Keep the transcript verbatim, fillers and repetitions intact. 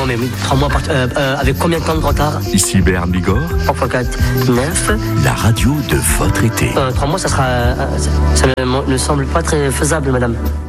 Non, mais trois mois, par... euh, euh, avec combien de temps de retard? Ici Berne Bigorre. trois fois quatre, neuf. La radio de votre été. Euh, trois mois, ça sera. Euh, ça, ça ne me semble pas très faisable, madame.